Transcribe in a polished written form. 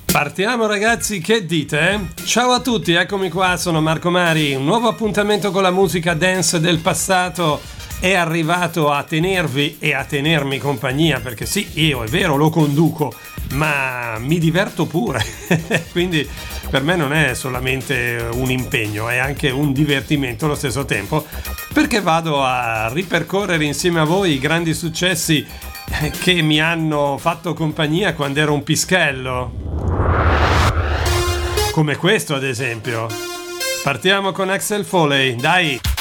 Partiamo ragazzi, che dite? Ciao a tutti, eccomi qua, sono Marco Mari. Un nuovo appuntamento con la musica dance del passato è arrivato a tenervi e a tenermi compagnia, perché sì, io è vero lo conduco, ma mi diverto pure. Quindi per me non è solamente un impegno, è anche un divertimento allo stesso tempo, perché vado a ripercorrere insieme a voi i grandi successi che mi hanno fatto compagnia quando ero un pischello. Come questo ad esempio. Partiamo con Axel Foley, dai!